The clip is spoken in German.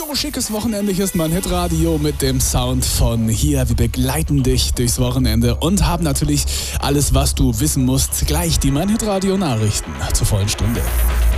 Schickes Wochenende. Hier ist mein Hitradio mit dem Sound von hier. Wir begleiten dich durchs Wochenende und haben natürlich alles, was du wissen musst. Gleich die Mein Hitradio Nachrichten zur vollen Stunde.